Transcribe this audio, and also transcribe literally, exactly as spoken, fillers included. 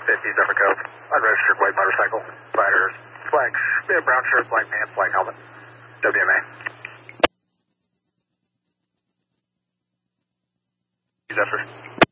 fifty Zephyr Cove. Unregistered white motorcycle. Rider, black, yeah, brown shirt, black pants, black helmet. W M A. Zephyr.